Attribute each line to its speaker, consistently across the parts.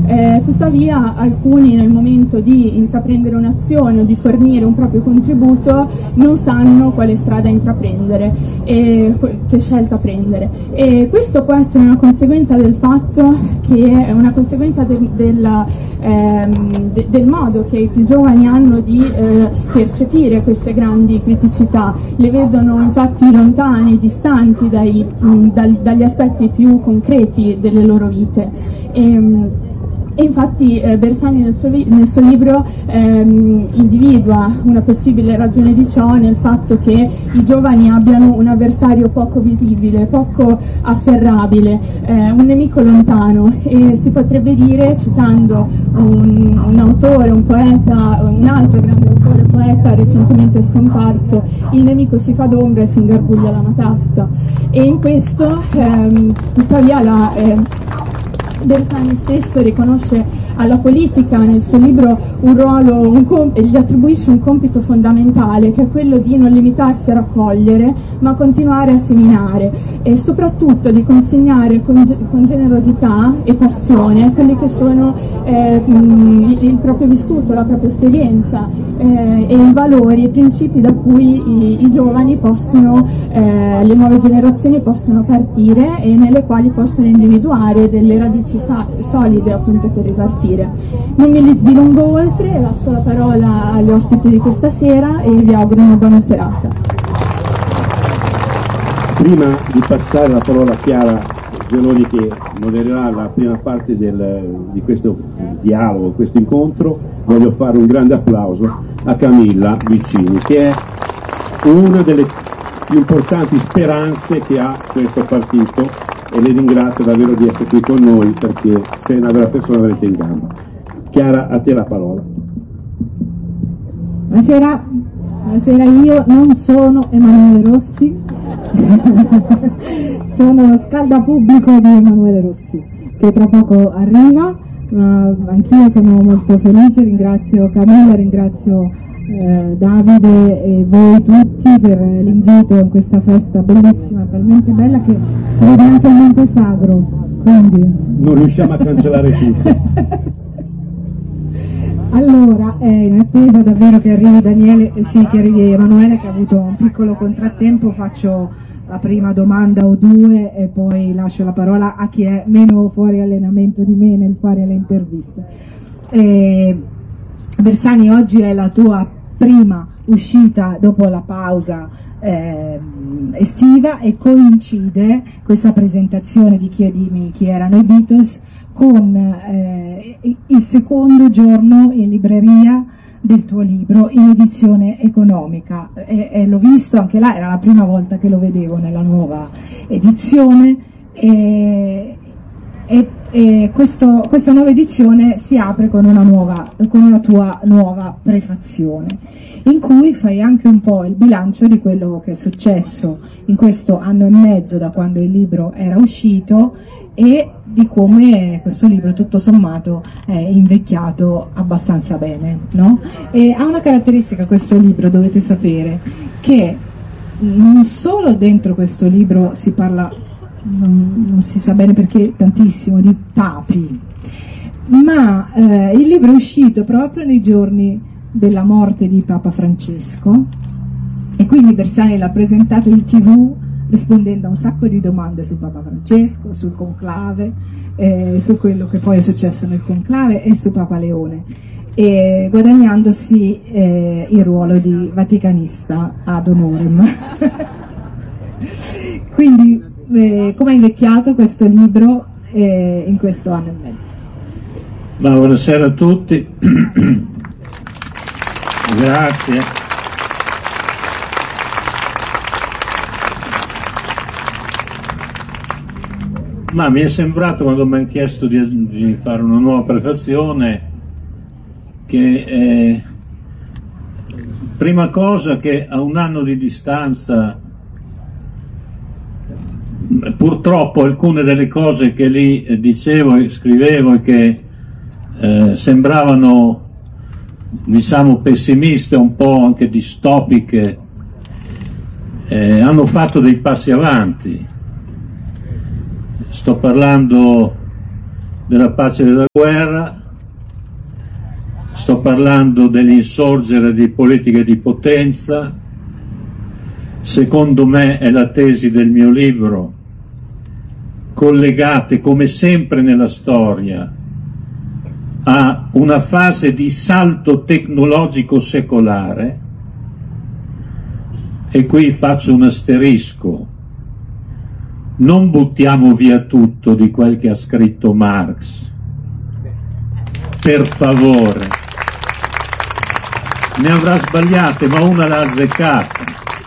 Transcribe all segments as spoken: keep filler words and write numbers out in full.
Speaker 1: Eh, tuttavia alcuni nel momento di intraprendere un'azione o di fornire un proprio contributo non sanno quale strada intraprendere e che scelta prendere, e questo può essere una conseguenza del fatto che è una conseguenza del, del, ehm, de, del modo che i più giovani hanno di eh, percepire queste grandi criticità. Le vedono infatti lontani, distanti dai, mh, dal, dagli aspetti più concreti delle loro vite. E, E infatti eh, Bersani nel suo, nel suo libro ehm, individua una possibile ragione di ciò nel fatto che i giovani abbiano un avversario poco visibile, poco afferrabile, eh, un nemico lontano, e si potrebbe dire, citando un, un autore, un poeta, un altro grande autore poeta recentemente scomparso: il nemico si fa d'ombra e si ingarbuglia la matassa. E in questo ehm, tuttavia la eh, Bersani stesso riconosce alla politica nel suo libro un ruolo, un com- gli attribuisce un compito fondamentale, che è quello di non limitarsi a raccogliere ma continuare a seminare, e soprattutto di consegnare con, ge- con generosità e passione quelli che sono eh, mh, il, il proprio vissuto, la propria esperienza eh, e i valori, i principi da cui i, i giovani possono, eh, le nuove generazioni possono partire e nelle quali possono individuare delle radici sa- solide appunto per ripartire. Non mi dilungo oltre, lascio la parola agli ospiti di questa sera e vi auguro una buona serata.
Speaker 2: Prima di passare la parola a Chiara Geloni, che modererà la prima parte del, di questo dialogo, questo incontro, voglio fare un grande applauso a Camilla Vicini, che è una delle più importanti speranze che ha questo partito, e le ringrazio davvero di essere qui con noi, perché sei una vera persona veramente in gamba. Chiara, a te la parola.
Speaker 3: Buonasera, buonasera. Io non sono Emanuele Rossi, sono lo scaldapubblico di Emanuele Rossi, che tra poco arriva, ma anch'io sono molto felice. Ringrazio Camilla, ringrazio Eh, Davide e voi tutti per l'invito in questa festa bellissima, talmente bella che si vede anche il Monte Sagro, quindi
Speaker 2: non riusciamo a cancellare tutto.
Speaker 3: Allora, eh, in attesa davvero che arrivi Daniele, eh, sì, che arrivi Emanuele, che ha avuto un piccolo contrattempo, faccio la prima domanda o due e poi lascio la parola a chi è meno fuori allenamento di me nel fare le interviste. eh, Bersani, oggi è la tua prima uscita dopo la pausa eh, estiva, e coincide questa presentazione di Chiedimi chi erano i Beatles con eh, il secondo giorno in libreria del tuo libro in edizione economica, e, e l'ho visto anche là, era la prima volta che lo vedevo nella nuova edizione, e, e E questo, questa nuova edizione si apre con una, nuova, con una tua nuova prefazione, in cui fai anche un po' il bilancio di quello che è successo in questo anno e mezzo da quando il libro era uscito, e di come questo libro tutto sommato è invecchiato abbastanza bene, no? E ha una caratteristica questo libro, dovete sapere, che non solo dentro questo libro si parla, Non, non si sa bene perché, tantissimo di papi, ma eh, il libro è uscito proprio nei giorni della morte di Papa Francesco, e quindi Bersani l'ha presentato in tv rispondendo a un sacco di domande su Papa Francesco, sul conclave, eh, su quello che poi è successo nel conclave e su Papa Leone, e guadagnandosi eh, il ruolo di vaticanista ad honorem. Quindi Eh, come è invecchiato questo libro eh, in questo anno e mezzo?
Speaker 4: Ma buonasera a tutti. Grazie. Ma mi è sembrato, quando mi hanno chiesto di, di fare una nuova prefazione, che eh, prima cosa, che a un anno di distanza purtroppo alcune delle cose che lì eh, dicevo e scrivevo e che eh, sembravano, diciamo, pessimiste, un po' anche distopiche, eh, hanno fatto dei passi avanti. Sto parlando della pace e della guerra, sto parlando dell'insorgere di politiche di potenza. Secondo me è la tesi del mio libro, collegate come sempre nella storia a una fase di salto tecnologico secolare, e qui faccio un asterisco: non buttiamo via tutto di quel che ha scritto Marx, per favore, ne avrà sbagliate ma una l'ha azzeccata,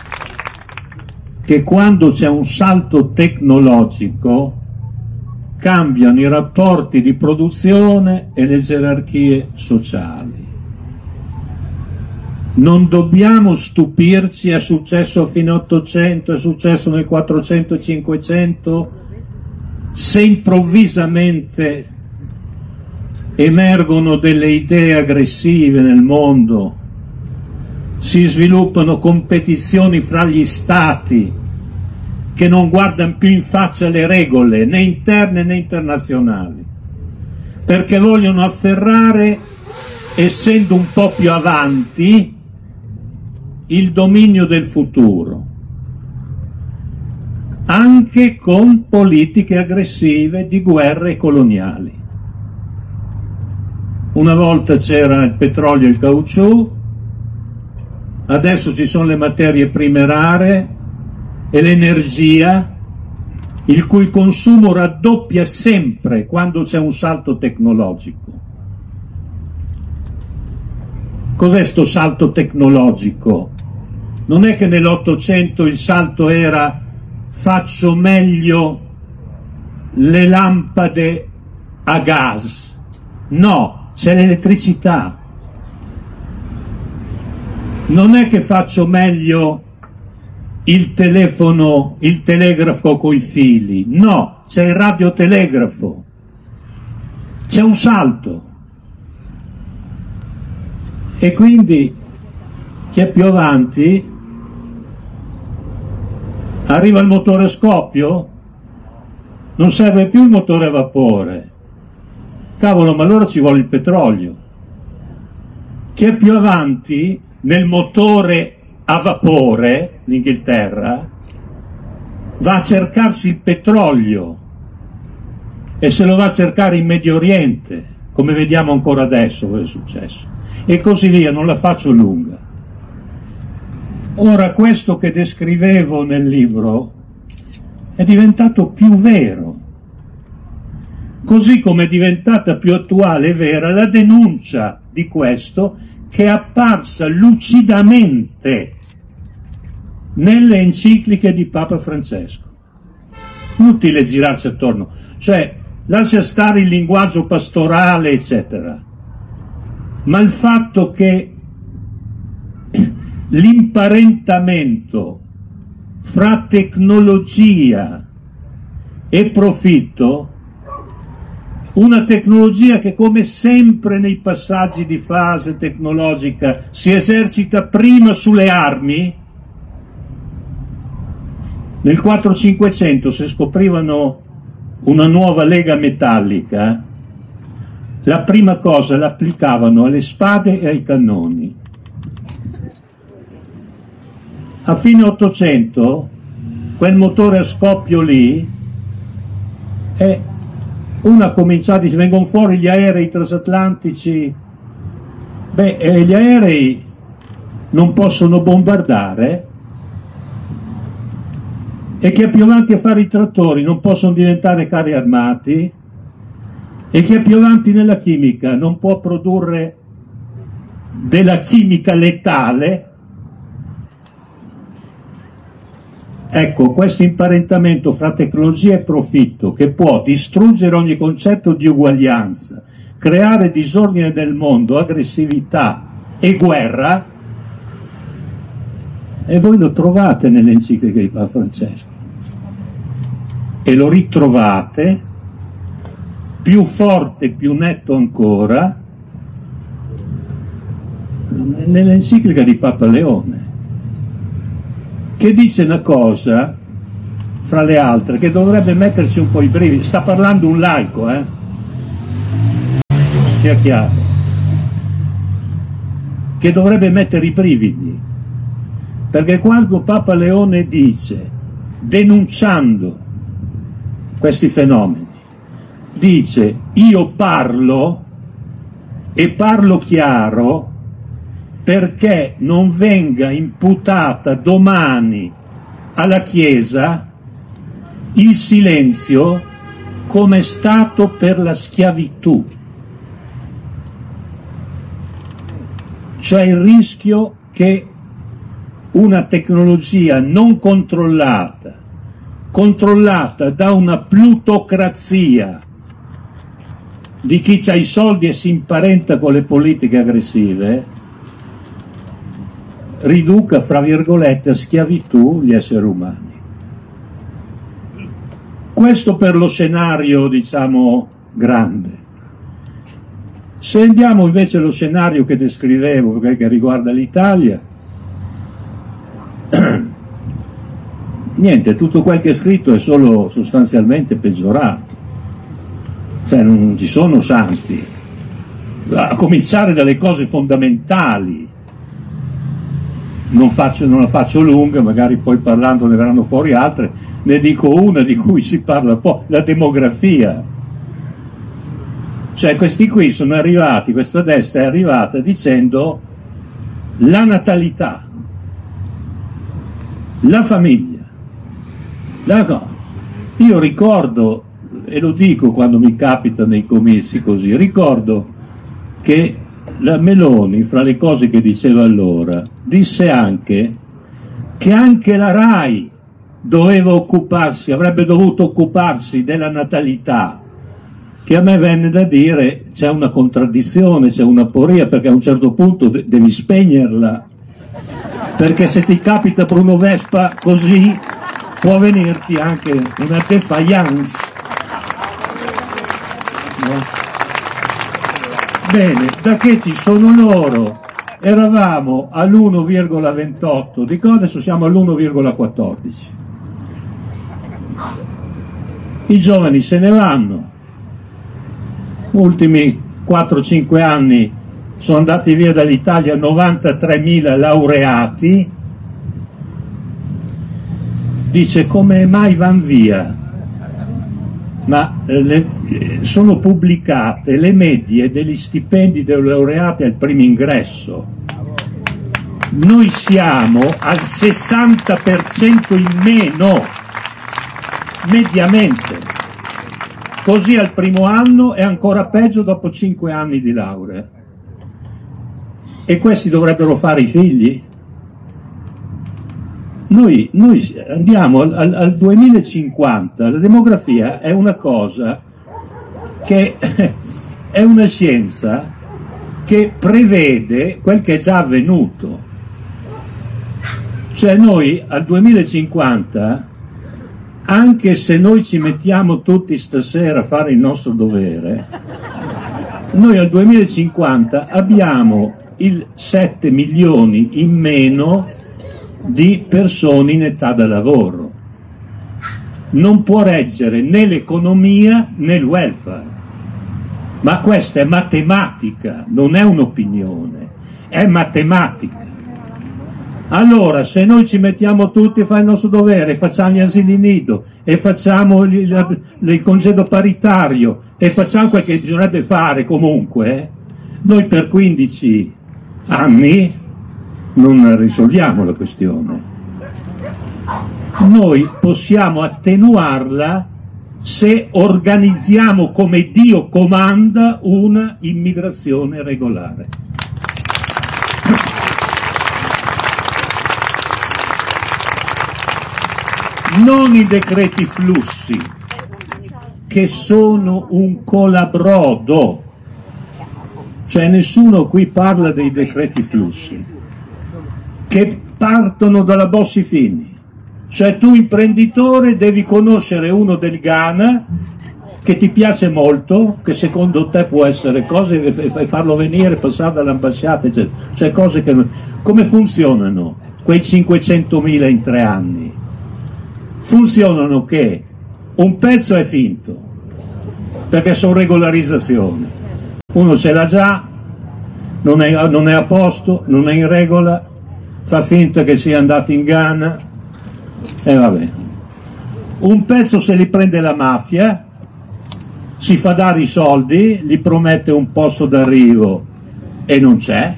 Speaker 4: che quando c'è un salto tecnologico cambiano i rapporti di produzione e le gerarchie sociali. Non dobbiamo stupirci, è successo a fine Ottocento, è successo nel quattrocento e cinquecento, se improvvisamente emergono delle idee aggressive nel mondo, si sviluppano competizioni fra gli stati che non guardano più in faccia le regole, né interne né internazionali, perché vogliono afferrare, essendo un po' più avanti, il dominio del futuro, anche con politiche aggressive di guerre coloniali. Una volta c'era il petrolio e il caucciù, adesso ci sono le materie prime rare e l'energia, il cui consumo raddoppia sempre quando c'è un salto tecnologico. Cos'è sto salto tecnologico? Non è che nell'Ottocento il salto era faccio meglio le lampade a gas. No, c'è l'elettricità. Non è che faccio meglio il telefono, il telegrafo coi fili. No, c'è il radiotelegrafo. C'è un salto. E quindi chi è più avanti arriva il motore a scoppio, non serve più il motore a vapore. Cavolo, ma allora ci vuole il petrolio. Chi è più avanti nel motore a vapore, l'Inghilterra, va a cercarsi il petrolio e se lo va a cercare in Medio Oriente, come vediamo ancora adesso cosa è successo, e così via, non la faccio lunga. Ora, questo che descrivevo nel libro è diventato più vero, così come è diventata più attuale e vera la denuncia di questo, che è apparsa lucidamente nelle encicliche di Papa Francesco. Inutile girarci attorno, cioè lascia stare il linguaggio pastorale eccetera, ma il fatto che l'imparentamento fra tecnologia e profitto, una tecnologia che come sempre nei passaggi di fase tecnologica si esercita prima sulle armi. Nel quattrocento cinquecento, se scoprivano una nuova lega metallica, la prima cosa l'applicavano alle spade e ai cannoni. A fine Ottocento quel motore a scoppio lì, e una ha cominciato, si vengono fuori gli aerei transatlantici, beh, eh, gli aerei non possono bombardare, e chi è più avanti a fare i trattori non possono diventare carri armati, e chi è più avanti nella chimica non può produrre della chimica letale. Ecco, questo imparentamento fra tecnologia e profitto, che può distruggere ogni concetto di uguaglianza, creare disordine nel mondo, aggressività e guerra, e voi lo trovate nelle encicliche di Papa Francesco, e lo ritrovate più forte, più netto ancora, nell'enciclica di Papa Leone, che dice una cosa, fra le altre, che dovrebbe metterci un po' i brividi. Sta parlando un laico, eh? sia chiaro, che dovrebbe mettere i brividi, perché quando Papa Leone dice, denunciando questi fenomeni, dice io parlo e parlo chiaro perché non venga imputata domani alla Chiesa il silenzio come è stato per la schiavitù, cioè il rischio che una tecnologia non controllata, controllata da una plutocrazia di chi ha i soldi e si imparenta con le politiche aggressive, riduca, fra virgolette, a schiavitù gli esseri umani. Questo per lo scenario, diciamo, grande. Se andiamo invece allo scenario che descrivevo, che riguarda l'Italia, niente, tutto quel che è scritto è solo sostanzialmente peggiorato. Cioè non ci sono santi, a cominciare dalle cose fondamentali. Non, faccio, non la faccio lunga, magari poi parlando ne verranno fuori altre, ne dico una di cui si parla po', la demografia. Cioè questi qui sono arrivati, questa destra è arrivata dicendo la natalità, la famiglia, la cosa. Io ricordo, e lo dico quando mi capita nei comizi così, ricordo che la Meloni, fra le cose che diceva allora, disse anche che anche la RAI doveva occuparsi, avrebbe dovuto occuparsi della natalità, che a me venne da dire c'è una contraddizione, c'è una poria, perché a un certo punto de- devi spegnerla, perché se ti capita Bruno Vespa così può venirti anche una defiance. No? Bene, da che ci sono loro, eravamo all'uno virgola ventotto, dico adesso siamo all'uno virgola quattordici. I giovani se ne vanno, ultimi quattro cinque anni sono andati via dall'Italia novantatremila laureati, dice come mai van via? Ma eh, le, sono pubblicate le medie degli stipendi dei laureati al primo ingresso. Noi siamo al sessanta per cento in meno, mediamente. Così al primo anno è ancora peggio dopo cinque anni di laurea. E questi dovrebbero fare i figli? Noi, noi andiamo al, al, al duemilacinquanta, la demografia è una cosa che è una scienza che prevede quel che è già avvenuto. Cioè noi al duemilacinquanta, anche se noi ci mettiamo tutti stasera a fare il nostro dovere, noi al duemilacinquanta abbiamo il sette milioni in meno di persone in età da lavoro. Non può reggere né l'economia né il welfare. Ma questa è matematica, non è un'opinione, è matematica. Allora, se noi ci mettiamo tutti a fare il nostro dovere, facciamo gli asili nido, e facciamo il, il, il congedo paritario, e facciamo quel che bisognerebbe fare comunque, noi per quindici anni non risolviamo la questione. Noi possiamo attenuarla se organizziamo come Dio comanda una immigrazione regolare. Non i decreti flussi, che sono un colabrodo. Cioè nessuno qui parla dei decreti flussi, che partono dalla Bossi-Fini. Cioè tu imprenditore devi conoscere uno del Ghana che ti piace molto, che secondo te può essere cose, e farlo venire, passare dall'ambasciata, eccetera. Cioè cose che... Come funzionano quei cinquecentomila in tre anni? Funzionano che un pezzo è finto, perché sono regolarizzazioni. Uno ce l'ha già, non è, non è a posto, non è in regola, fa finta che sia andato in Ghana e vabbè. Un pezzo se li prende la mafia, si fa dare i soldi, gli promette un posto d'arrivo e non c'è,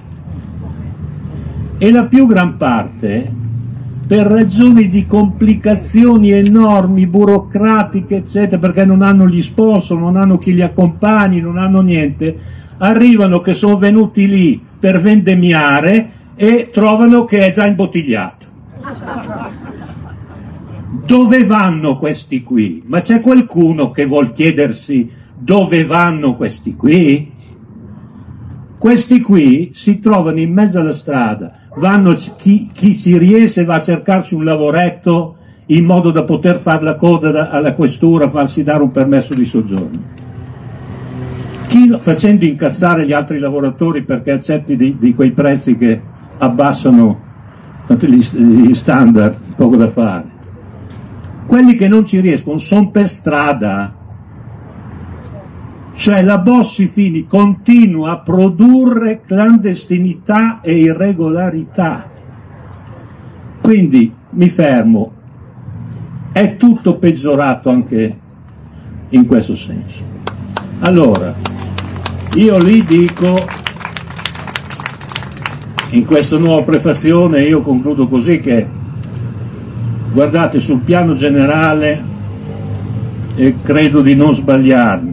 Speaker 4: e la più gran parte, per ragioni di complicazioni enormi, burocratiche, eccetera, perché non hanno gli sponsor, non hanno chi li accompagni, non hanno niente, arrivano che sono venuti lì per vendemmiare e trovano che è già imbottigliato. Dove vanno questi qui? Ma c'è qualcuno che vuol chiedersi dove vanno questi qui? Questi qui si trovano in mezzo alla strada, vanno, chi, chi ci riesce va a cercarsi un lavoretto in modo da poter fare la coda da, alla questura, farsi dare un permesso di soggiorno. Chi, facendo incassare gli altri lavoratori perché accetti di, di quei prezzi che abbassano gli, gli standard, poco da fare. Quelli che non ci riescono sono per strada, cioè la Bossi-Fini continua a produrre clandestinità e irregolarità. Quindi mi fermo, è tutto peggiorato anche in questo senso. Allora, io lì dico, in questa nuova prefazione io concludo così che, guardate, sul piano generale, e credo di non sbagliarmi,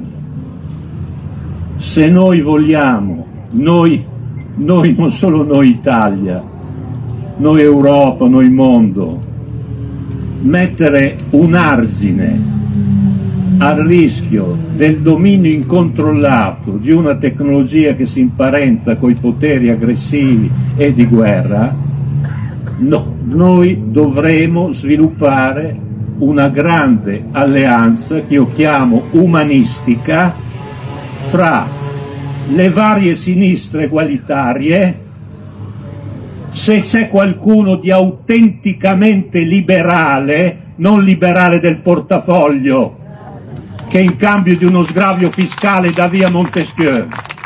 Speaker 4: se noi vogliamo, noi, noi non solo noi Italia, noi Europa, noi mondo, mettere un argine al rischio del dominio incontrollato di una tecnologia che si imparenta coi poteri aggressivi e di guerra, no, noi dovremo sviluppare una grande alleanza che io chiamo umanistica fra le varie sinistre egualitarie. Se c'è qualcuno di autenticamente liberale, non liberale del portafoglio, che in cambio di uno sgravio fiscale dà via Montesquieu,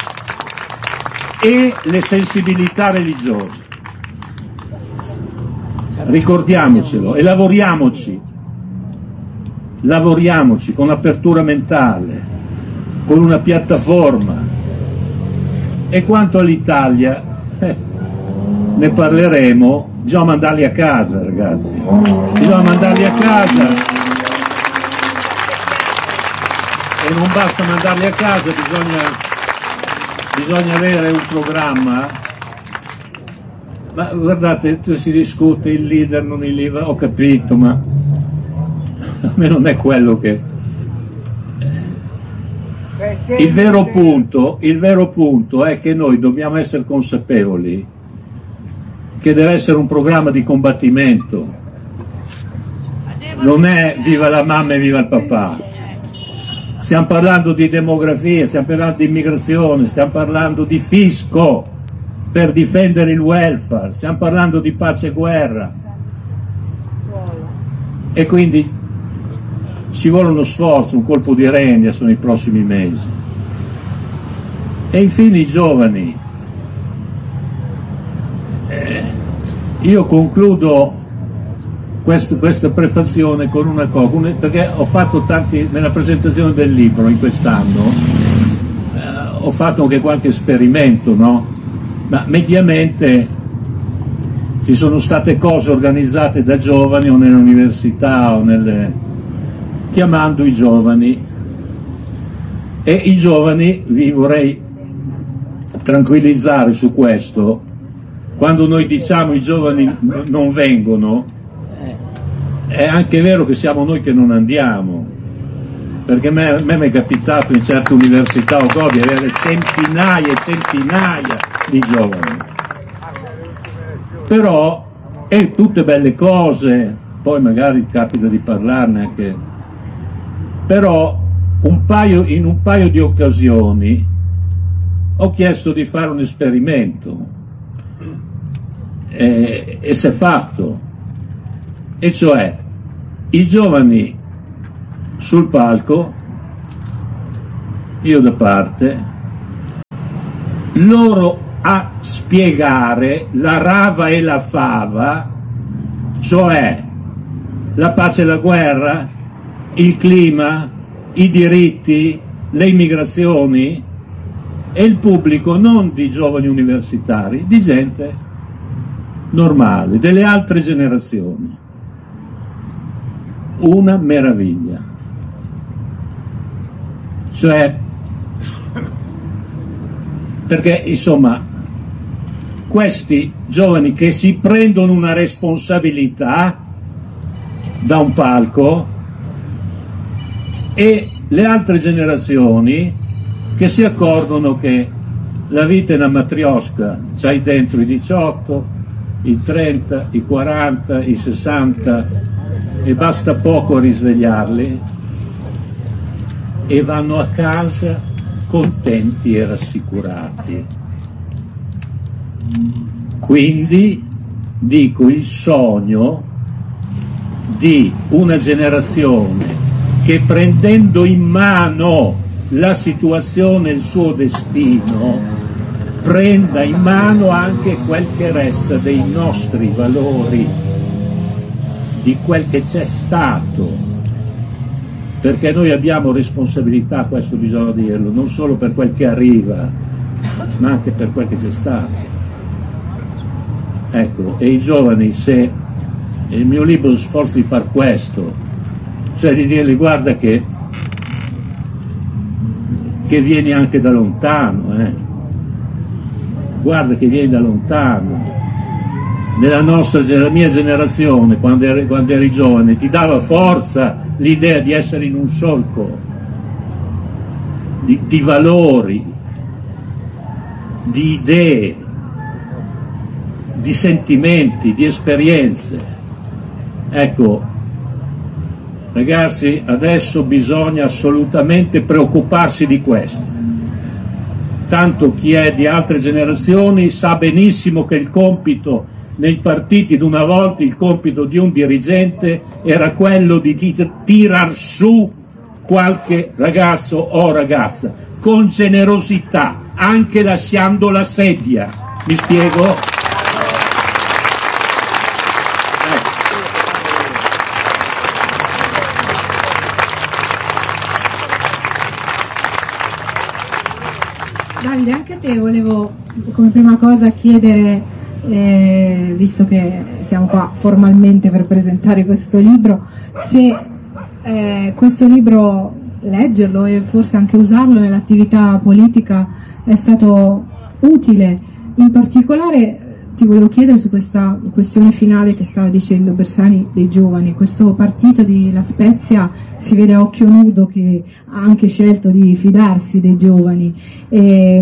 Speaker 4: e le sensibilità religiose, ricordiamocelo e lavoriamoci, lavoriamoci con apertura mentale, con una piattaforma. E quanto all'Italia, eh, ne parleremo, bisogna mandarli a casa, ragazzi, bisogna mandarli a casa, e non basta mandarli a casa, bisogna, bisogna avere un programma. Ma guardate, si discute il leader, non il leader, ho capito, ma a me non è quello che... Il vero punto, il vero punto è che noi dobbiamo essere consapevoli che deve essere un programma di combattimento, non è viva la mamma e viva il papà. Stiamo parlando di demografia, stiamo parlando di immigrazione, stiamo parlando di fisco per difendere il welfare, stiamo parlando di pace e guerra, e quindi ci vuole uno sforzo, un colpo di reni sono i prossimi mesi. E infine i giovani. Eh, io concludo quest, questa prefazione con una cosa, perché ho fatto tanti, nella presentazione del libro in quest'anno, eh, ho fatto anche qualche esperimento, no? Ma mediamente ci sono state cose organizzate da giovani o nelle università o nelle... chiamando i giovani, e i giovani, vi vorrei tranquillizzare su questo, quando noi diciamo i giovani non vengono, è anche vero che siamo noi che non andiamo, perché a me, a me mi è capitato in certe università o cose di avere centinaia e centinaia di giovani, però è tutte belle cose, poi magari capita di parlarne anche, però un paio, in un paio di occasioni ho chiesto di fare un esperimento e, e si è fatto, e cioè i giovani sul palco, io da parte, loro a spiegare la rava e la fava, cioè la pace e la guerra, il clima, i diritti, le immigrazioni, e il pubblico non di giovani universitari, di gente normale, delle altre generazioni. Una meraviglia. Cioè, perché insomma, questi giovani che si prendono una responsabilità da un palco e le altre generazioni che si accorgono che la vita è una matrioska, c'hai dentro i diciotto, i trenta, i quaranta, i sessanta e basta poco a risvegliarli e vanno a casa contenti e rassicurati. Quindi dico, il sogno di una generazione che prendendo in mano la situazione e il suo destino prenda in mano anche quel che resta dei nostri valori, di quel che c'è stato, perché noi abbiamo responsabilità, questo bisogna dirlo, non solo per quel che arriva ma anche per quel che c'è stato. Ecco, e i giovani, se il mio libro sforza di far questo, cioè di dirgli guarda che che vieni anche da lontano, eh. Guarda che vieni da lontano. Nella nostra, nella mia generazione, quando eri, quando eri giovane, ti dava forza l'idea di essere in un solco, di, di valori, di idee, di sentimenti, di esperienze. Ecco, ragazzi, adesso bisogna assolutamente preoccuparsi di questo. Tanto chi è di altre generazioni sa benissimo che il compito nei partiti, di una volta, il compito di un dirigente era quello di tirar su qualche ragazzo o ragazza, con generosità, anche lasciando la sedia. Mi spiego?
Speaker 3: Davide, anche a te volevo come prima cosa chiedere, eh, visto che siamo qua formalmente per presentare questo libro, se eh, questo libro, leggerlo e forse anche usarlo nell'attività politica è stato utile. In particolare ti volevo chiedere su questa questione finale che stava dicendo Bersani dei giovani. Questo partito di La Spezia si vede a occhio nudo che ha anche scelto di fidarsi dei giovani e,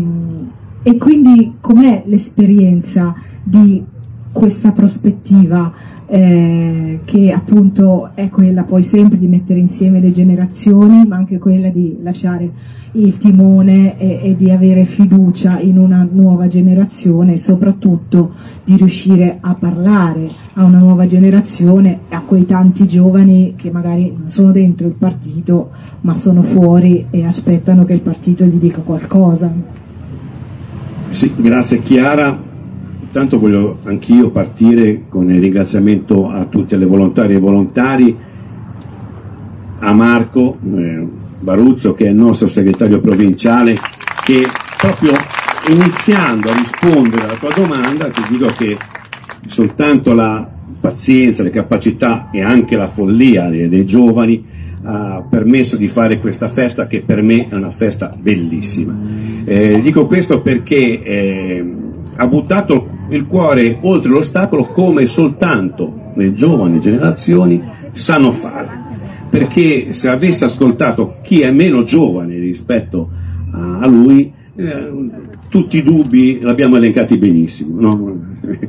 Speaker 3: e quindi com'è l'esperienza di questa prospettiva eh, che appunto è quella poi sempre di mettere insieme le generazioni, ma anche quella di lasciare il timone e, e di avere fiducia in una nuova generazione e soprattutto di riuscire a parlare a una nuova generazione e a quei tanti giovani che magari non sono dentro il partito ma sono fuori e aspettano che il partito gli dica qualcosa.
Speaker 2: Sì, grazie Chiara. Intanto voglio anch'io partire con il ringraziamento a tutte le volontarie e volontari, a Marco eh, Baruzzo che è il nostro segretario provinciale, che proprio iniziando a rispondere alla tua domanda ti dico che soltanto la pazienza, le capacità e anche la follia dei, dei giovani ha permesso di fare questa festa che per me è una festa bellissima. Eh, dico questo perché eh, ha buttato il cuore oltre l'ostacolo come soltanto le giovani generazioni sanno fare, perché se avesse ascoltato chi è meno giovane rispetto a, a lui eh, tutti i dubbi li abbiamo elencati benissimo, no?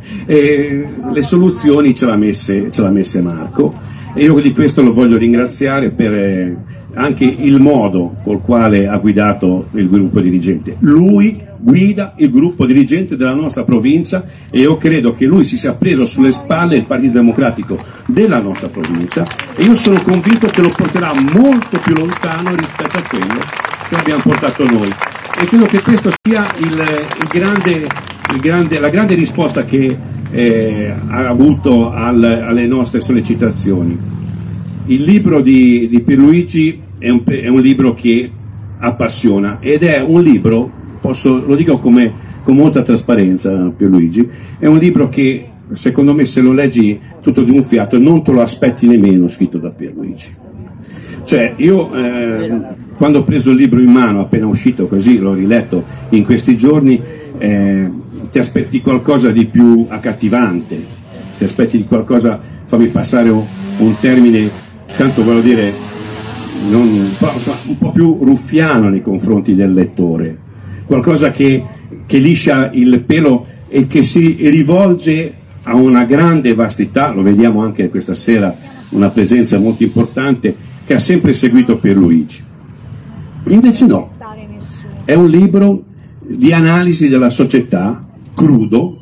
Speaker 2: E le soluzioni ce l'ha messe, ce l'ha messe Marco e io di questo lo voglio ringraziare per eh, anche il modo col quale ha guidato il gruppo dirigente. Lui guida il gruppo dirigente della nostra provincia e io credo che lui si sia preso sulle spalle il Partito Democratico della nostra provincia e io sono convinto che lo porterà molto più lontano rispetto a quello che abbiamo portato noi. e credo che questo sia il, il grande, il grande, la grande risposta che eh, ha avuto al, alle nostre sollecitazioni. Il libro di, di Pierluigi è un, è un libro che appassiona ed è un libro, posso, lo dico come, con molta trasparenza, Pierluigi, è un libro che secondo me se lo leggi tutto di un fiato non te lo aspetti nemmeno scritto da Pierluigi. Cioè io eh, quando ho preso il libro in mano appena uscito, così l'ho riletto in questi giorni, eh, ti aspetti qualcosa di più accattivante, ti aspetti di qualcosa, fammi passare un, un termine, tanto voglio dire non, un po' più ruffiano nei confronti del lettore, qualcosa che, che liscia il pelo e che si rivolge a una grande vastità, lo vediamo anche questa sera, una presenza molto importante che ha sempre seguito Pierluigi. Invece no, è un libro di analisi della società, crudo,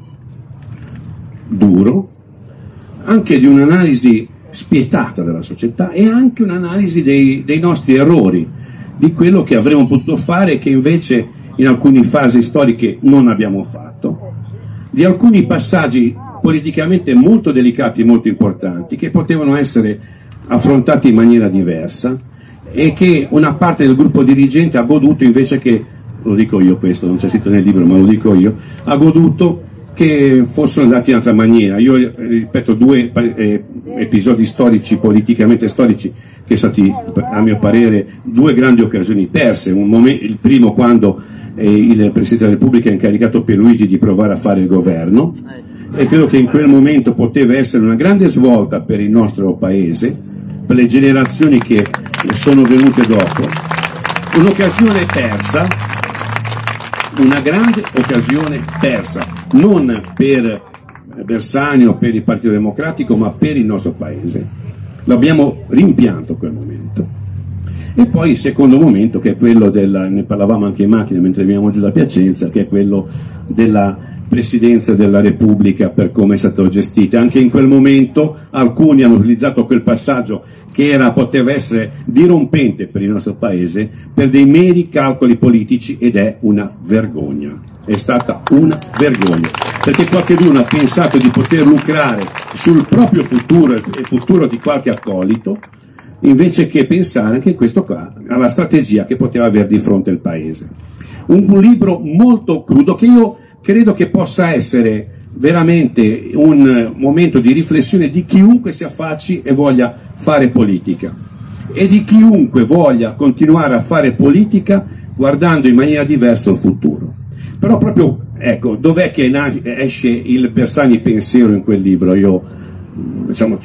Speaker 2: duro, anche di un'analisi spietata della società e anche un'analisi dei, dei nostri errori, di quello che avremmo potuto fare e che invece in alcune fasi storiche non abbiamo fatto, di alcuni passaggi politicamente molto delicati e molto importanti che potevano essere affrontati in maniera diversa e che una parte del gruppo dirigente ha goduto invece che, lo dico io questo, non c'è scritto nel libro ma lo dico io, ha goduto che fossero andati in un'altra maniera. Io ripeto due eh, episodi storici, politicamente storici, che sono stati a mio parere due grandi occasioni perse. Un momento, il primo quando eh, il Presidente della Repubblica ha incaricato Pierluigi di provare a fare il governo, e credo che in quel momento poteva essere una grande svolta per il nostro paese, per le generazioni che sono venute dopo, un'occasione persa, una grande occasione persa, non per Bersani o per il Partito Democratico, ma per il nostro paese. L'abbiamo rimpianto quel momento. E poi il secondo momento, che è quello della, ne parlavamo anche in macchina mentre veniamo giù da Piacenza, che è quello della Presidenza della Repubblica, per come è stato gestita. Anche in quel momento alcuni hanno utilizzato quel passaggio che era, poteva essere dirompente per il nostro paese per dei meri calcoli politici, ed è una vergogna, è stata una vergogna, perché qualcuno ha pensato di poter lucrare sul proprio futuro e il futuro di qualche accolito, invece che pensare anche questo qua alla strategia che poteva avere di fronte il paese. Un, un libro molto crudo che io credo che possa essere veramente un momento di riflessione di chiunque si affacci e voglia fare politica, e di chiunque voglia continuare a fare politica guardando in maniera diversa il futuro. Però proprio, ecco, dov'è che esce il Bersani pensiero in quel libro? Io, diciamo,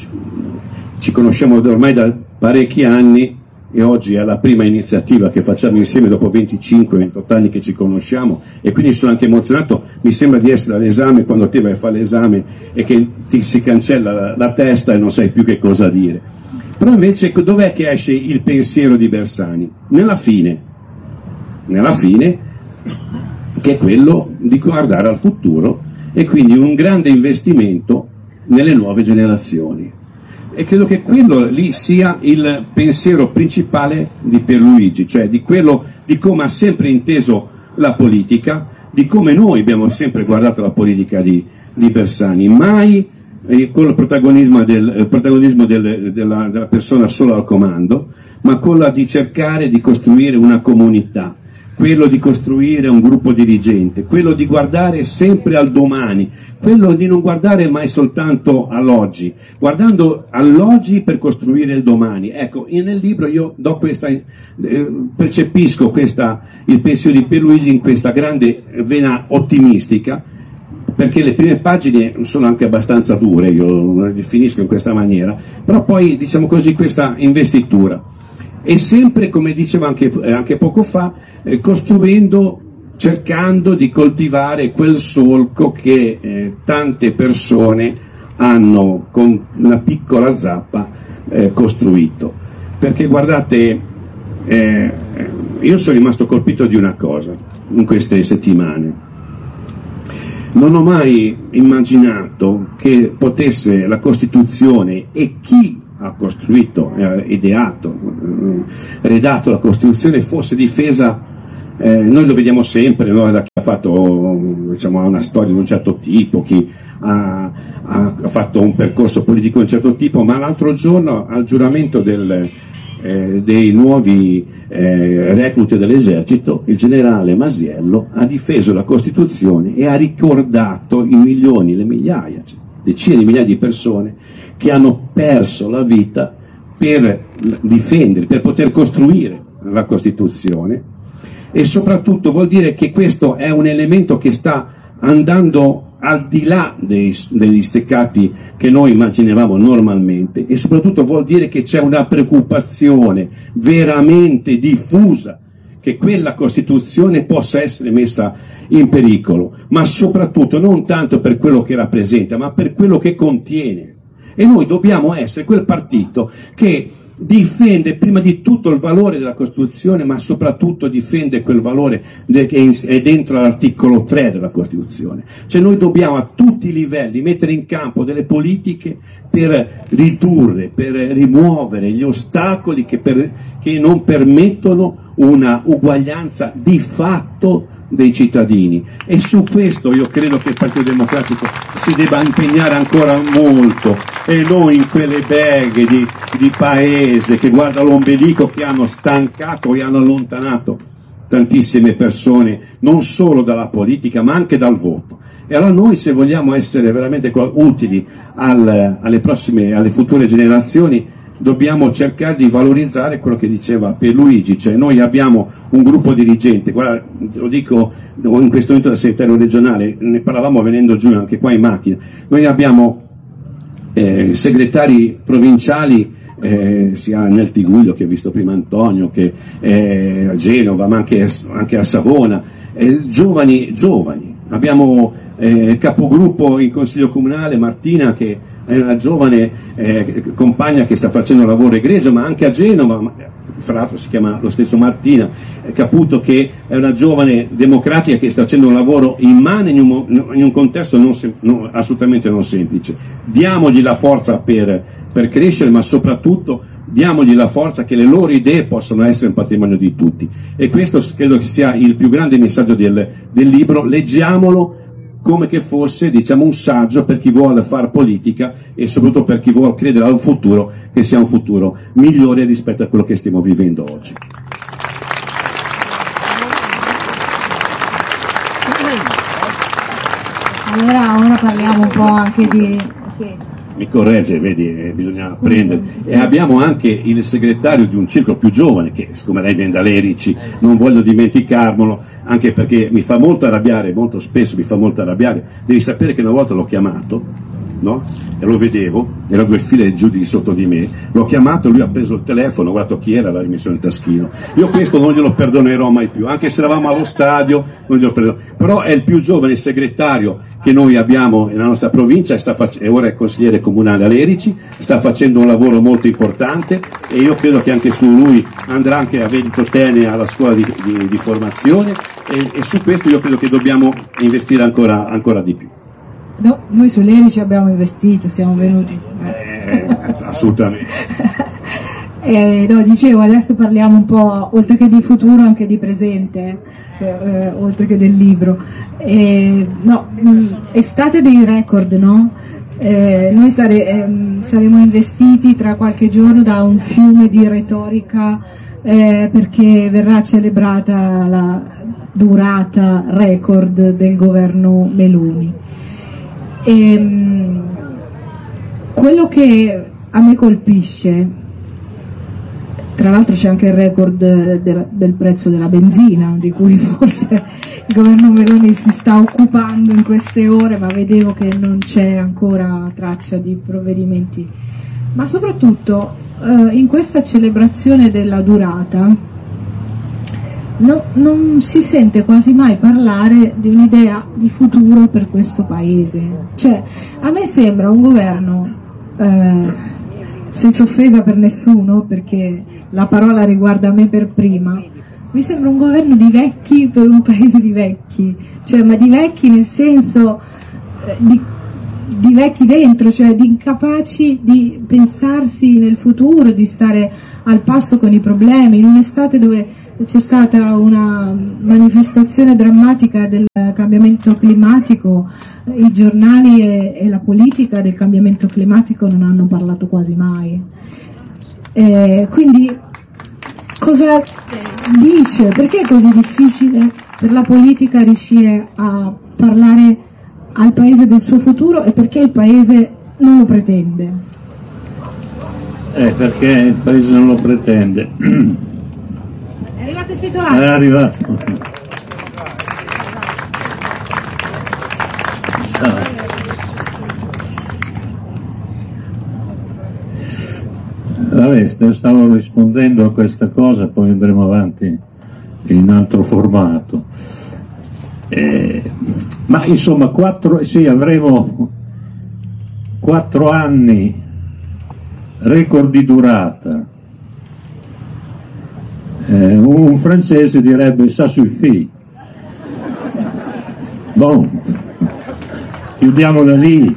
Speaker 2: ci conosciamo ormai da parecchi anni e oggi è la prima iniziativa che facciamo insieme dopo venticinque ventotto anni che ci conosciamo, e quindi sono anche emozionato. Mi sembra di essere all'esame quando te vai a fare l'esame e che ti si cancella la, la testa e non sai più che cosa dire. Però invece dov'è che esce il pensiero di Bersani? Nella fine, nella fine, che è quello di guardare al futuro e quindi un grande investimento nelle nuove generazioni. E credo che quello lì sia il pensiero principale di Pierluigi, cioè di quello di come ha sempre inteso la politica, di come noi abbiamo sempre guardato la politica di, di Bersani, mai eh, con il protagonismo, del, il protagonismo del, della, della persona solo al comando, ma quella di cercare di costruire una comunità, quello di costruire un gruppo dirigente, quello di guardare sempre al domani, quello di non guardare mai soltanto all'oggi, guardando all'oggi per costruire il domani. Ecco, nel libro io do questa, eh, percepisco questa, il pensiero di Pierluigi in questa grande vena ottimistica, perché le prime pagine sono anche abbastanza dure, io le definisco in questa maniera, però poi, diciamo così, questa investitura. E sempre, come dicevo anche, anche poco fa, eh, costruendo, cercando di coltivare quel solco che eh, tante persone hanno con una piccola zappa eh, costruito. Perché guardate, eh, io sono rimasto colpito di una cosa in queste settimane. Non ho mai immaginato che potesse la Costituzione e chi ha costruito, ha ideato, redatto la Costituzione fosse difesa Eh, noi lo vediamo sempre, no? Da chi ha fatto, diciamo, una storia di un certo tipo, chi ha, ha, ha fatto un percorso politico di un certo tipo, ma l'altro giorno al giuramento del, eh, dei nuovi eh, recluti dell'esercito, il generale Masiello ha difeso la Costituzione e ha ricordato i milioni, le migliaia, cioè, decine di migliaia di persone che hanno perso la vita per difendere, per poter costruire la Costituzione. E soprattutto vuol dire che questo è un elemento che sta andando al di là dei, degli steccati che noi immaginavamo normalmente, e soprattutto vuol dire che c'è una preoccupazione veramente diffusa che quella Costituzione possa essere messa in pericolo, ma soprattutto non tanto per quello che rappresenta, ma per quello che contiene. E noi dobbiamo essere quel partito che difende prima di tutto il valore della Costituzione, ma soprattutto difende quel valore che è dentro l'articolo tre della Costituzione. Cioè noi dobbiamo a tutti i livelli mettere in campo delle politiche per ridurre, per rimuovere gli ostacoli che, per, che non permettono una uguaglianza di fatto dei cittadini, e su questo io credo che il Partito Democratico si debba impegnare ancora molto, e non in quelle beghe di, di paese che guarda l'ombelico, che hanno stancato e hanno allontanato tantissime persone non solo dalla politica ma anche dal voto. E allora noi, se vogliamo essere veramente utili al, alle prossime, alle future generazioni, dobbiamo cercare di valorizzare quello che diceva Pierluigi, cioè noi abbiamo un gruppo dirigente, guarda, lo dico in questo momento da segretario regionale, ne parlavamo venendo giù anche qua in macchina, noi abbiamo eh, segretari provinciali, eh, sia nel Tiguglio, che ho visto prima Antonio, che eh, a Genova, ma anche, anche a Savona, eh, giovani, giovani, abbiamo eh, capogruppo in Consiglio Comunale Martina, che è una giovane eh, compagna che sta facendo un lavoro egregio, ma anche a Genova, fra l'altro si chiama lo stesso Martina, eh, Caputo, che è una giovane democratica che sta facendo un lavoro immane in un, in un contesto non sem- non, assolutamente non semplice. Diamogli la forza per, per crescere, ma soprattutto diamogli la forza che le loro idee possano essere un patrimonio di tutti. E questo credo che sia il più grande messaggio del, del libro. Leggiamolo come che fosse, diciamo, un saggio per chi vuole fare politica, e soprattutto per chi vuole credere al futuro, che sia un futuro migliore rispetto a quello che stiamo vivendo oggi.
Speaker 3: Allora ora parliamo un po' anche di... Sì.
Speaker 2: Mi corregge, vedi, eh, bisogna apprendere. E abbiamo anche il segretario di un circolo più giovane, che siccome lei viene da Lerici, non voglio dimenticarmelo, anche perché mi fa molto arrabbiare, molto spesso mi fa molto arrabbiare. Devi sapere che una volta l'ho chiamato, no? E lo vedevo, era due file giù di sotto di me, l'ho chiamato, lui ha preso il telefono, ho guardato chi era, l'ha rimesso nel taschino. Io questo non glielo perdonerò mai più, anche se eravamo allo stadio, non glielo perdono. Però è il più giovane segretario che noi abbiamo nella nostra provincia, e, sta fac- e ora è consigliere comunale a Lerici, sta facendo un lavoro molto importante, e io credo che anche su lui andrà anche a Vedico Tene alla scuola di, di, di formazione, e, e su questo io credo che dobbiamo investire ancora, ancora di più.
Speaker 3: No, noi su Lerici abbiamo investito, siamo venuti.
Speaker 2: Eh, assolutamente.
Speaker 3: eh, no, dicevo, adesso parliamo un po', oltre che di futuro, anche di presente, eh, oltre che del libro. Eh, no, mh, estate dei record, no? Eh, noi sare, eh, saremo investiti tra qualche giorno da un fiume di retorica, eh, perché verrà celebrata la durata record del governo Meloni. E, mh, quello che a me colpisce, tra l'altro c'è anche il record del, del prezzo della benzina, di cui forse il governo Meloni si sta occupando in queste ore, ma vedevo che non c'è ancora traccia di provvedimenti. Ma soprattutto eh, in questa celebrazione della durata No, non si sente quasi mai parlare di un'idea di futuro per questo paese. Cioè, a me sembra un governo, eh, senza offesa per nessuno, perché la parola riguarda me per prima, mi sembra un governo di vecchi per un paese di vecchi. Cioè, ma di vecchi nel senso eh, di, di vecchi dentro, cioè di incapaci di pensarsi nel futuro, di stare al passo con i problemi, in un'estate dove c'è stata una manifestazione drammatica del cambiamento climatico, i giornali e, e la politica del cambiamento climatico non hanno parlato quasi mai. Eh, quindi cosa dice? Perché è così difficile per la politica riuscire a parlare al paese del suo futuro e perché il paese non lo pretende?
Speaker 4: Eh, perché il paese non lo pretende.
Speaker 3: È arrivato il titolare.
Speaker 4: È arrivato. Ciao. Vabbè, stavo rispondendo a questa cosa, poi andremo avanti in altro formato. Eh, ma insomma, quattro, sì, avremo quattro anni, record di durata. Eh, un francese direbbe ça suffit. Bon, chiudiamola lì,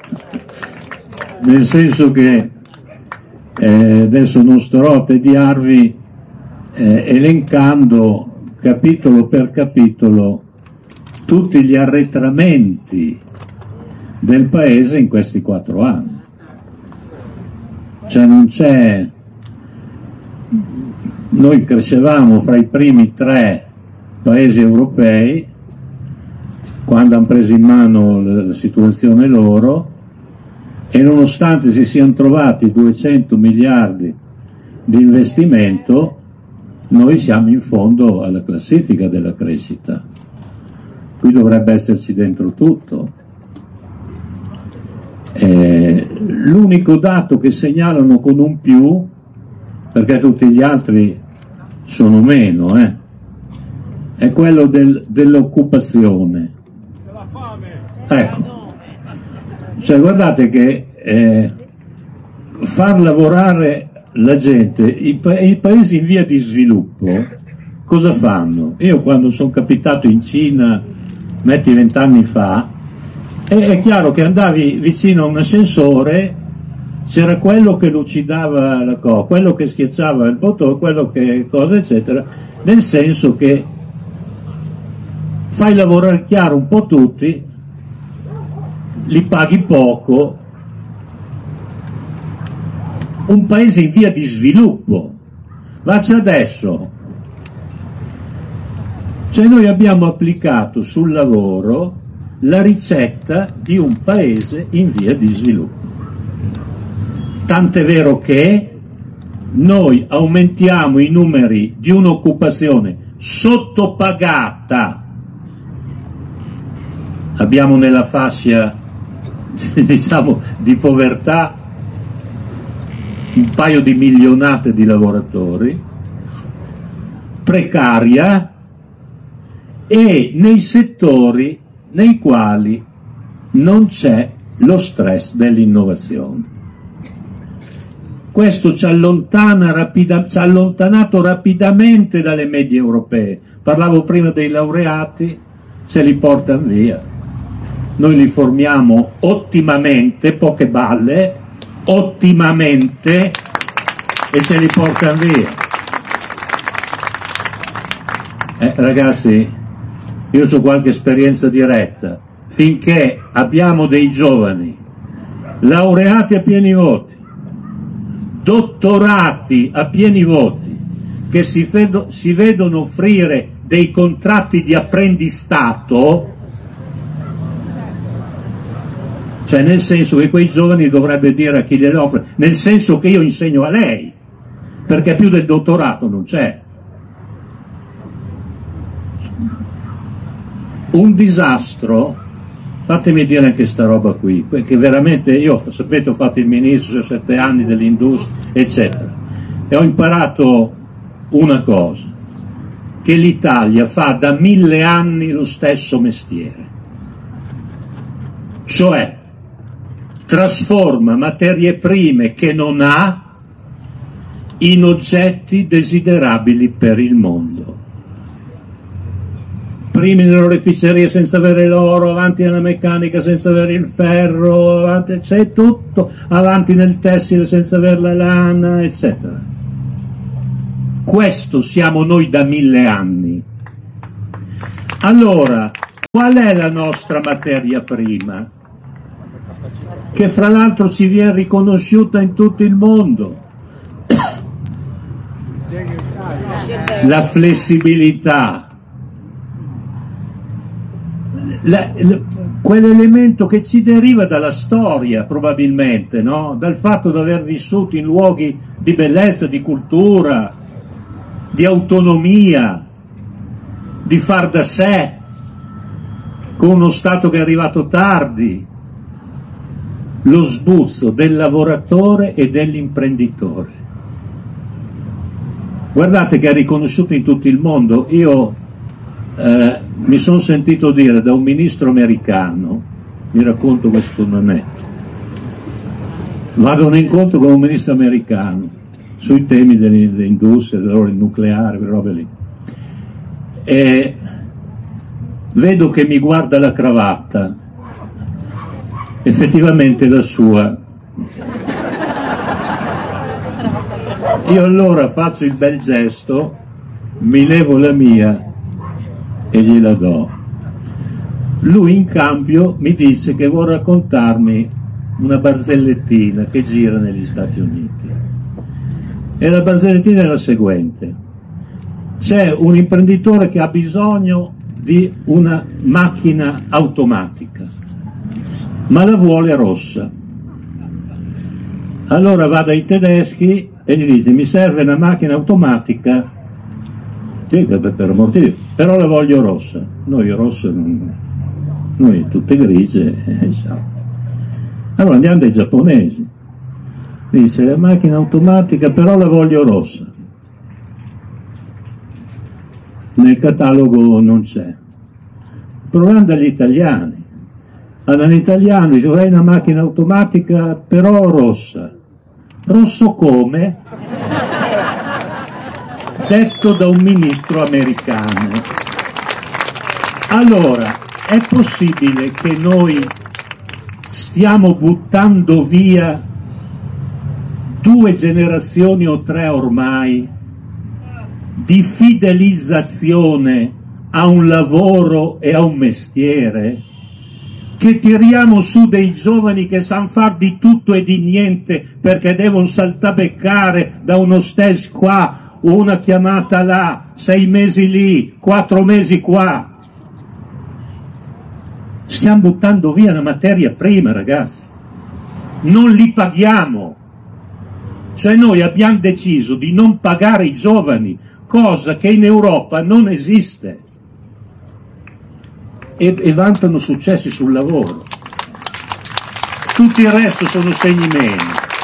Speaker 4: nel senso che eh, adesso non starò a tediarvi eh, elencando capitolo per capitolo tutti gli arretramenti del paese in questi quattro anni. Cioè non c'è... Noi crescevamo fra i primi tre paesi europei quando hanno preso in mano la situazione loro, e nonostante si siano trovati duecento miliardi di investimento, noi siamo in fondo alla classifica della crescita. Qui dovrebbe esserci dentro tutto. Eh, l'unico dato che segnalano con un più, perché tutti gli altri sono meno, eh, è quello del, dell'occupazione. Ecco, cioè guardate che eh, far lavorare la gente, i, pa i paesi in via di sviluppo cosa fanno? Io quando sono capitato in Cina, metti vent'anni fa, e è chiaro che andavi vicino a un ascensore, c'era quello che lucidava la cosa, quello che schiacciava il bottone, quello che cosa eccetera, nel senso che fai lavorare chiaro un po' tutti, li paghi poco. Un paese in via di sviluppo, vacci adesso. Cioè noi abbiamo applicato sul lavoro la ricetta di un paese in via di sviluppo. Tant'è vero che noi aumentiamo i numeri di un'occupazione sottopagata. Abbiamo nella fascia, diciamo, di povertà un paio di milionate di lavoratori, precaria, e nei settori nei quali non c'è lo stress dell'innovazione. Questo ci allontana rapida, ci ha allontanato rapidamente dalle medie europee. Parlavo prima dei laureati, se li portano via. Noi li formiamo ottimamente, poche balle, ottimamente, e se li portano via. Eh, ragazzi, io ho qualche esperienza diretta. Finché abbiamo dei giovani laureati a pieni voti, dottorati a pieni voti, che si, vedo, si vedono offrire dei contratti di apprendistato, cioè nel senso che quei giovani dovrebbe dire a chi gliele offre, nel senso che io insegno a lei, perché più del dottorato non c'è. Un disastro, fatemi dire anche sta roba qui, che veramente io, sapete, ho fatto il ministro, ho sette anni dell'industria, eccetera, e ho imparato una cosa, che l'Italia fa da mille anni lo stesso mestiere, cioè trasforma materie prime che non ha in oggetti desiderabili per il mondo. Primi nell'oreficeria senza avere l'oro, avanti nella meccanica senza avere il ferro, avanti, c'è tutto, avanti nel tessile senza avere la lana, eccetera. Questo siamo noi da mille anni. Allora, qual è la nostra materia prima? Che fra l'altro ci viene riconosciuta in tutto il mondo. La flessibilità, la, la, quell'elemento che ci deriva dalla storia probabilmente, no? Dal fatto di aver vissuto in luoghi di bellezza, di cultura, di autonomia, di far da sé, con uno Stato che è arrivato tardi, lo sbuzzo del lavoratore e dell'imprenditore. Guardate che è riconosciuto in tutto il mondo. Io eh, mi sono sentito dire da un ministro americano, vi racconto questo aneddoto, vado a un incontro con un ministro americano sui temi dell'industria, del nucleare, quelle robe lì, e vedo che mi guarda la cravatta, effettivamente la sua. Io allora faccio il bel gesto, mi levo la mia e gliela do. Lui in cambio mi dice che vuole raccontarmi una barzellettina che gira negli Stati Uniti. E la barzellettina è la seguente: c'è un imprenditore che ha bisogno di una macchina automatica, ma la vuole rossa. Allora va dai tedeschi e gli dice: mi serve una macchina automatica, sì, per, per amor di Dio, però la voglio rossa. Noi rossa, non, noi tutte grigie, eh, ciao. Allora andiamo dai giapponesi, dice: la macchina automatica però la voglio rossa. Nel catalogo non c'è. Provando dagli italiani. Allora, l'italiano dice: vorrei una macchina automatica però rossa. Rosso come? Detto da un ministro americano. Allora, è possibile che noi stiamo buttando via due generazioni o tre ormai di fidelizzazione a un lavoro e a un mestiere? Che tiriamo su dei giovani che sanno far di tutto e di niente perché devono saltabeccare da uno stage qua, una chiamata là, sei mesi lì, quattro mesi qua. Stiamo buttando via la materia prima, ragazzi. Non li paghiamo. Cioè noi abbiamo deciso di non pagare i giovani, cosa che in Europa non esiste. E, e vantano successi sul lavoro. Tutto il resto sono segni meno.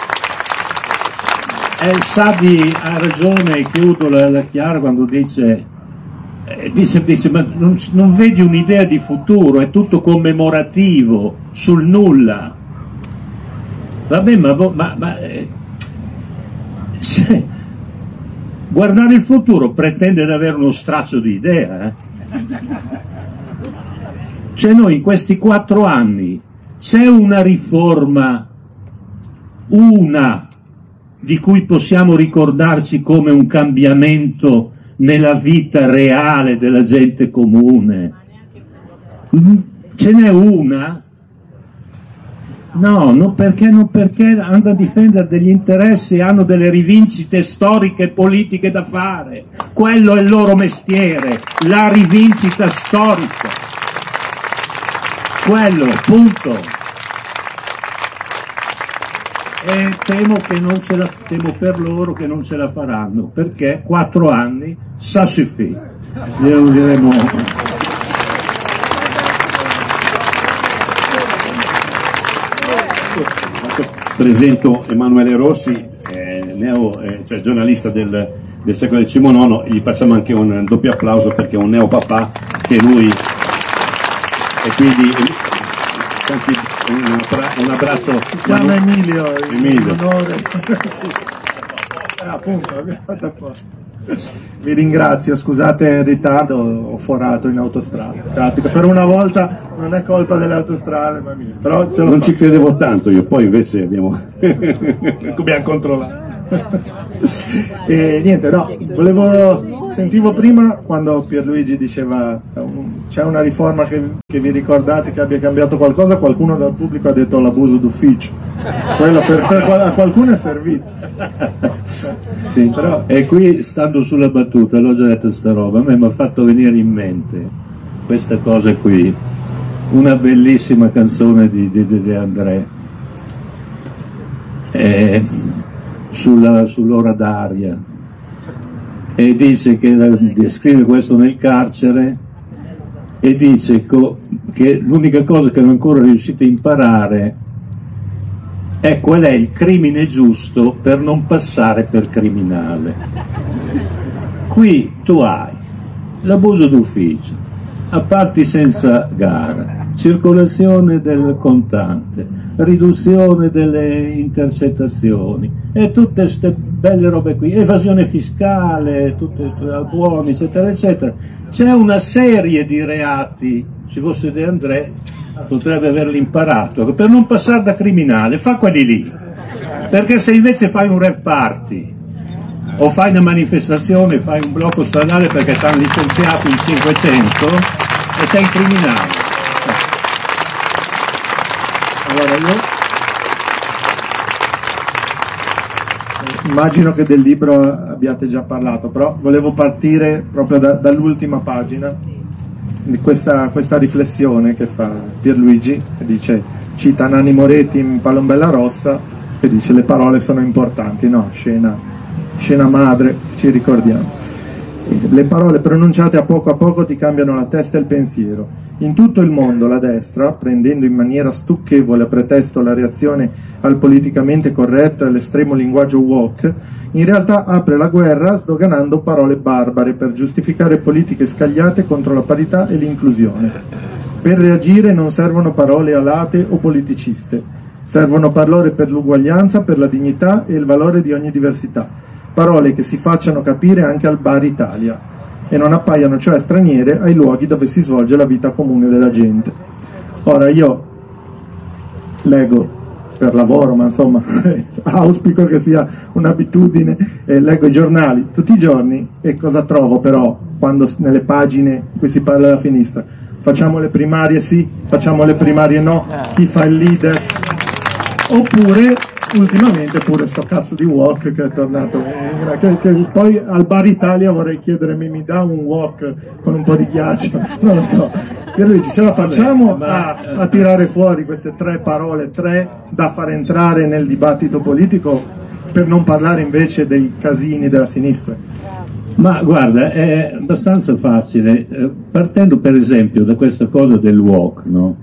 Speaker 4: Eh, Sabi ha ragione, chiudo la, la Chiara quando dice, eh, dice, dice ma non, non vedi un'idea di futuro, è tutto commemorativo sul nulla. Vabbè, ma, ma, ma eh, cioè, guardare il futuro pretende di avere uno straccio di idea, eh? Cioè noi in questi quattro anni c'è una riforma, una, di cui possiamo ricordarci come un cambiamento nella vita reale della gente comune? Ce n'è una? No, non perché, non perché hanno a difendere degli interessi, hanno delle rivincite storiche e politiche da fare. Quello è il loro mestiere, la rivincita storica. Quello, punto. E temo che non ce la, temo per loro che non ce la faranno, perché quattro anni, ça suffit. Glielo diremo.
Speaker 2: Presento Emanuele Rossi, eh, neo, eh, cioè giornalista del, del secolo diciannove, e gli facciamo anche un doppio applauso perché è un neopapà che lui. E quindi un abbraccio.
Speaker 5: Si chiama Emilio,
Speaker 2: Emilio.
Speaker 5: in onore. eh, appunto, l'abbiamo fatto apposta. Vi ringrazio, scusate il ritardo, ho forato in autostrada. Per una volta non è colpa delle autostrade, però ce l'ho
Speaker 2: non
Speaker 5: fatto.
Speaker 2: ci credevo tanto io, poi invece abbiamo, abbiamo controllato.
Speaker 5: E niente, no, volevo, sentivo prima quando Pierluigi diceva c'è una riforma che, che vi ricordate che abbia cambiato qualcosa, qualcuno dal pubblico ha detto l'abuso d'ufficio, quello per, per a qualcuno è servito.
Speaker 4: Sì.
Speaker 5: Però...
Speaker 4: E qui, stando sulla battuta, l'ho già detto sta roba, a me mi ha fatto venire in mente questa cosa qui, una bellissima canzone di De, De, De André eh, sulla, sull'ora d'aria, e dice che scrive questo nel carcere e dice co, che l'unica cosa che non è ancora riuscito a imparare è qual è il crimine giusto per non passare per criminale. Qui tu hai l'abuso d'ufficio, appalti senza gara, circolazione del contante, riduzione delle intercettazioni e tutte queste belle robe qui, evasione fiscale, tutte buoni, eccetera, eccetera. C'è una serie di reati, se fosse De André potrebbe averli imparato, per non passare da criminale, fa quelli lì, perché se invece fai un rave party o fai una manifestazione, fai un blocco stradale perché ti hanno licenziato in cinquecento e sei criminale.
Speaker 5: Allora io immagino che del libro abbiate già parlato, però volevo partire proprio da, dall'ultima pagina di questa, questa riflessione che fa Pierluigi, che dice, cita Nanni Moretti in Palombella Rossa, che dice le parole sono importanti, no? Scena, scena madre, ci ricordiamo. Le parole pronunciate a poco a poco ti cambiano la testa e il pensiero. In tutto il mondo la destra, prendendo in maniera stucchevole a pretesto la reazione al politicamente corretto e all'estremo linguaggio woke, in realtà apre la guerra sdoganando parole barbare per giustificare politiche scagliate contro la parità e l'inclusione. Per reagire non servono parole alate o politiciste, servono parole per l'uguaglianza, per la dignità e il valore di ogni diversità. Parole che si facciano capire anche al bar Italia e non appaiano cioè straniere ai luoghi dove si svolge la vita comune della gente. Ora io leggo per lavoro, ma insomma auspico che sia un'abitudine, eh, leggo i giornali tutti i giorni e cosa trovo però quando nelle pagine in cui si parla della sinistra? Facciamo le primarie sì, facciamo le primarie no, chi fa il leader, oppure ultimamente pure sto cazzo di wok che è tornato, che, che poi al bar Italia vorrei chiedere mi dà un wok con un po' di ghiaccio, non lo so. Pierluigi, ce la facciamo a, a tirare fuori queste tre parole, tre da far entrare nel dibattito politico, per non parlare invece dei casini della sinistra?
Speaker 4: Ma guarda, è abbastanza facile, partendo per esempio da questa cosa del wok, no?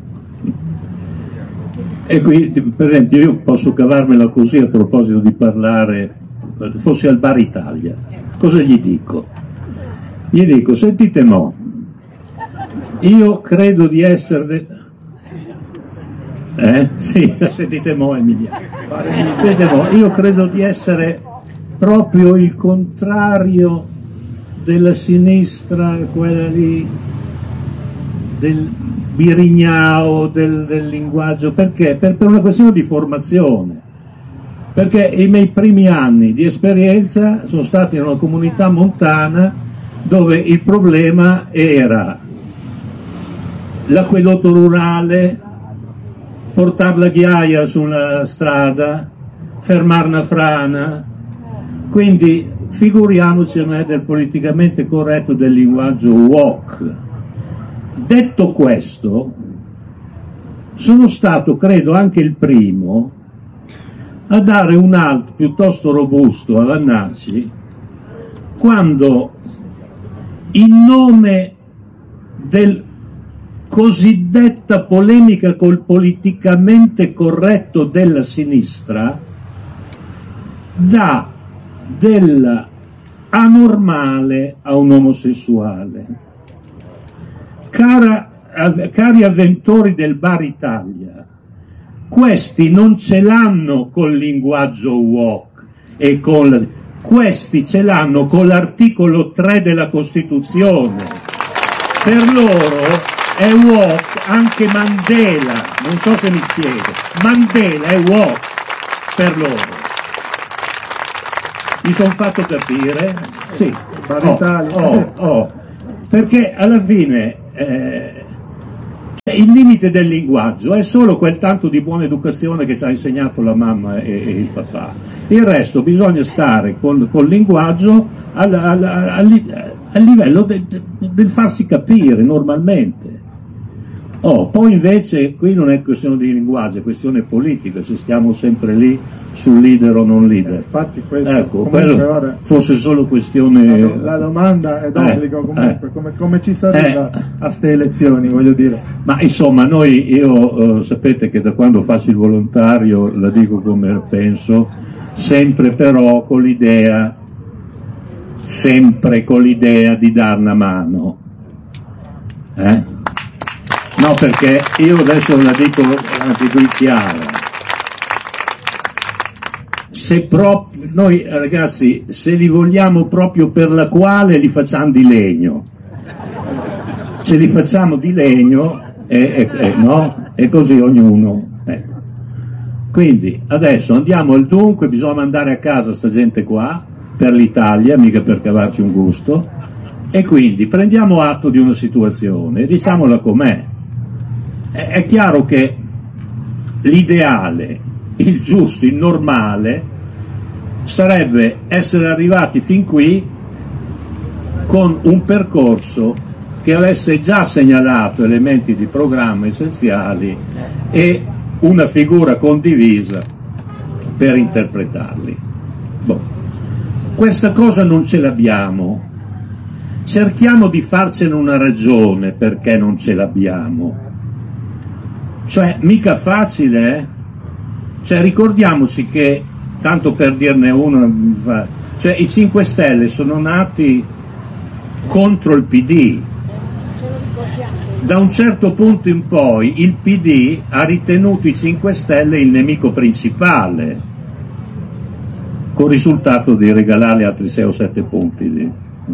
Speaker 4: E qui, per esempio, io posso cavarmela così a proposito di parlare, fossi al bar Italia, cosa gli dico? Gli dico, sentite mo, io credo di essere... Eh? Sì, sentite mo Emiliano. Sentite mo, io credo di essere proprio il contrario della sinistra, quella lì, del birignao, del, del linguaggio, perché? Per, per una questione di formazione, perché i miei primi anni di esperienza sono stati in una comunità montana dove il problema era l'acquedotto rurale, portare la ghiaia sulla strada, fermare una frana, quindi figuriamoci a me del politicamente corretto del linguaggio woke. Detto questo, sono stato, credo, anche il primo a dare un alto piuttosto robusto a Vannacci quando, in nome del cosiddetta polemica col politicamente corretto della sinistra, dà della anormale a un omosessuale. Cara, cari avventori del bar Italia, questi non ce l'hanno col linguaggio woke e con la, questi ce l'hanno con l'articolo tre della Costituzione. Per loro è woke anche Mandela, non so se mi spiego, Mandela è woke per loro. mi sono fatto capire? Sì.
Speaker 5: Oh,
Speaker 4: oh, oh, perché alla fine eh, il limite del linguaggio è solo quel tanto di buona educazione che ci ha insegnato la mamma e, e il papà. Il resto bisogna stare col, col linguaggio al, al, al, al livello de, de, del farsi capire normalmente. Oh, poi invece qui non è questione di linguaggio, è questione politica, se stiamo sempre lì sul leader o non leader.
Speaker 5: Eh, infatti questo
Speaker 4: ecco, quello
Speaker 5: ora,
Speaker 4: fosse solo questione...
Speaker 5: La, la domanda è d'obbligo eh, comunque, eh, come, come ci si arriva eh, a ste elezioni, voglio dire.
Speaker 4: Ma insomma, noi, io eh, sapete che da quando faccio il volontario, la dico come penso, sempre però con l'idea, sempre con l'idea di dar una mano. Eh? No, perché io adesso la dico anche qui chiara. Se proprio, noi ragazzi, se li vogliamo proprio per la quale li facciamo di legno. Se li facciamo di legno, eh, eh, no? E così ognuno. Eh. Quindi adesso andiamo al dunque, bisogna mandare a casa sta gente qua, per l'Italia, mica per cavarci un gusto, e quindi prendiamo atto di una situazione e diciamola com'è. È chiaro che l'ideale, il giusto, il normale sarebbe essere arrivati fin qui con un percorso che avesse già segnalato elementi di programma essenziali e una figura condivisa per interpretarli. Boh. Questa cosa non ce l'abbiamo. Cerchiamo di farcene una ragione perché non ce l'abbiamo. Cioè, mica facile, eh? Cioè, ricordiamoci che, tanto per dirne uno, cioè i cinque Stelle sono nati contro il P D. Da un certo punto in poi il P D ha ritenuto i cinque Stelle il nemico principale, con il risultato di regalargli altri sei o sette punti.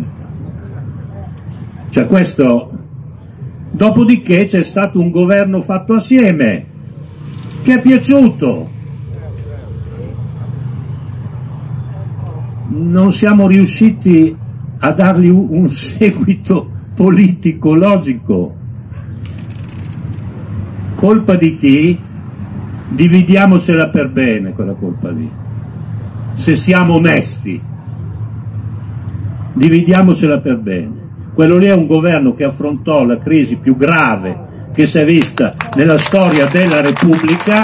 Speaker 4: Cioè questo... Dopodiché c'è stato un governo fatto assieme che è piaciuto. Non siamo riusciti a dargli un seguito politico logico. Colpa di chi? Dividiamocela per bene quella colpa lì. Se siamo onesti, dividiamocela per bene. Quello lì è un governo che affrontò la crisi più grave che si è vista nella storia della Repubblica,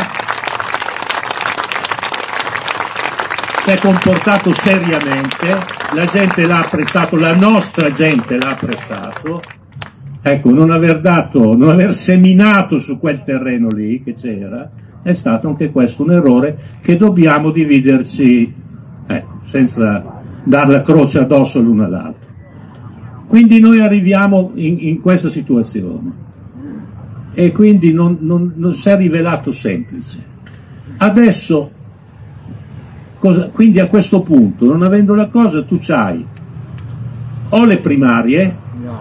Speaker 4: si è comportato seriamente, la gente l'ha apprezzato, la nostra gente l'ha apprezzato. Ecco, non aver dato, non aver seminato su quel terreno lì che c'era, è stato anche questo un errore che dobbiamo dividerci, ecco, senza dare la croce addosso l'uno all'altro. Quindi noi arriviamo in, in questa situazione e quindi non, non, non si è rivelato semplice. Adesso, cosa, quindi a questo punto, non avendo la cosa, tu c'hai o le primarie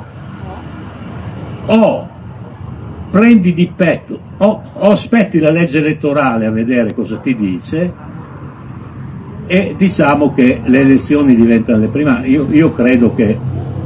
Speaker 4: o prendi di petto o, o aspetti la legge elettorale a vedere cosa ti dice e diciamo che le elezioni diventano le primarie. Io, io credo che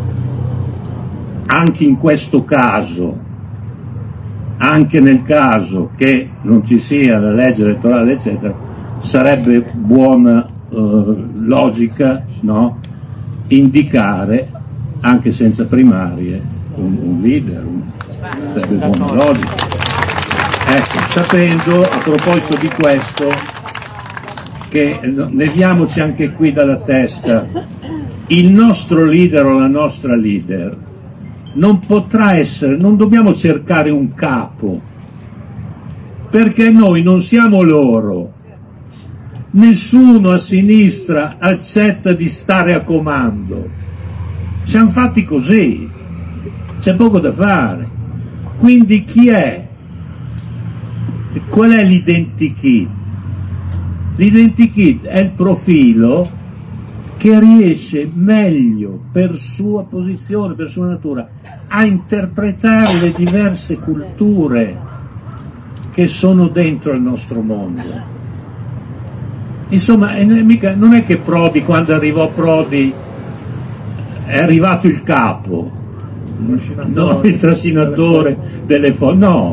Speaker 4: anche in questo caso, anche nel caso che non ci sia la legge elettorale eccetera, sarebbe buona eh, logica, no? Indicare anche senza primarie un, un leader, un, sarebbe buona logica. Ecco, sapendo a proposito di questo che leviamoci anche qui dalla testa, il nostro leader o la nostra leader non potrà essere, non dobbiamo cercare un capo, perché noi non siamo loro. Nessuno a sinistra accetta di stare a comando. Siamo fatti così, c'è poco da fare. Quindi chi è? Qual è l'identikit? L'identikit è il profilo che riesce meglio per sua posizione, per sua natura, a interpretare le diverse culture che sono dentro il nostro mondo. Insomma, è, mica, non è che Prodi, quando arrivò Prodi, è arrivato il capo, no, il trascinatore delle folle, no,